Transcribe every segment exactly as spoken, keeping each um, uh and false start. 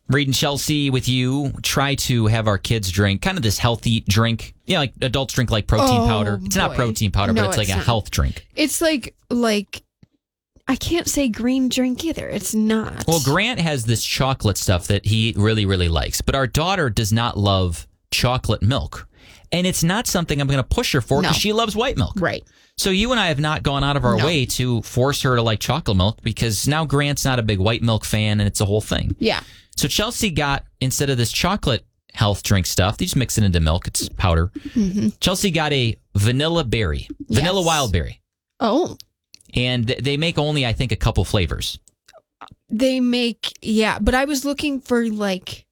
Reading Chelsea with you, try to have our kids drink kind of this healthy drink. Yeah, like adults drink like protein Oh, powder. It's not boy. protein powder, No, but it's like it's a not. health drink. It's like like I can't say green drink either. It's not. Well, Grant has this chocolate stuff that he really, really likes, but our daughter does not love chocolate milk. And it's not something I'm going to push her for because No. she loves white milk. Right. So you and I have not gone out of our No. way to force her to like chocolate milk because now Grant's not a big white milk fan and it's a whole thing. Yeah. So Chelsea got, instead of this chocolate health drink stuff, they just mix it into milk. It's powder. Mm-hmm. Chelsea got a vanilla berry, vanilla Yes. wild berry. Oh, And th- they make only, I think, a couple flavors. they make yeah, but I was looking for like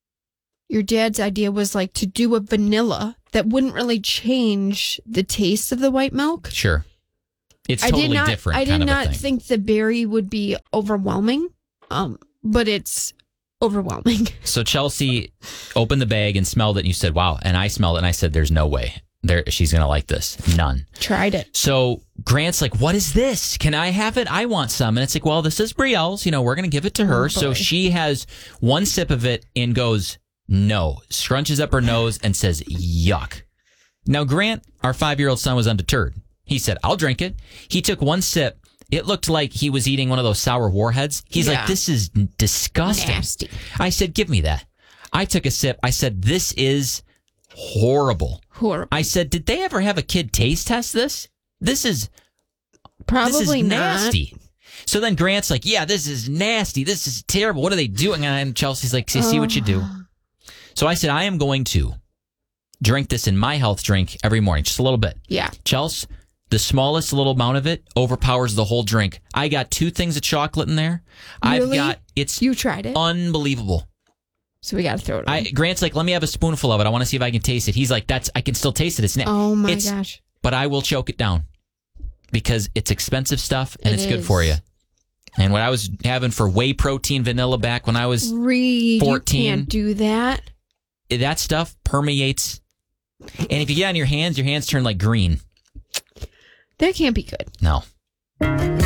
your dad's idea was like to do a vanilla that wouldn't really change the taste of the white milk. Sure. It's I totally did not. different I did kind of a not thing. think the berry would be overwhelming, um, but it's overwhelming. So Chelsea opened the bag and smelled it, and you said, wow. And I smelled it, and I said, there's no way there she's going to like this. None. Tried it. So Grant's like, what is this? Can I have it? I want some. And it's like, well, this is Brielle's. You know, we're going to give it to her. Oh, So boy. she has one sip of it and goes, no. Scrunches up her nose and says, yuck. Now, Grant, our five-year-old son, was undeterred. He said, I'll drink it. He took one sip. It looked like he was eating one of those sour warheads. He's Yeah. like, this is disgusting. Nasty. I said, give me that. I took a sip. I said, this is horrible. Horrible. I said, did they ever have a kid taste test this? This is Probably this is not. nasty. So then Grant's like, yeah, this is nasty. This is terrible. What are they doing? And Chelsea's like, see, see what you do. So I said, I am going to drink this in my health drink every morning, just a little bit. Yeah. Chelsea, the smallest little amount of it overpowers the whole drink. I got two things of chocolate in there. I've Really? got, it's You tried it, unbelievable. so we got to throw it. I on. Grant's like, let me have a spoonful of it. I want to see if I can taste it. He's like, that's, I can still taste it. It's, na- oh my it's gosh. but I will choke it down because it's expensive stuff and It it's good is. for you. And what I was having for whey protein vanilla back when I was Reed, fourteen. You can't do that. that stuff permeates. And if you get on your hands, your hands turn like green. That can't be good. No.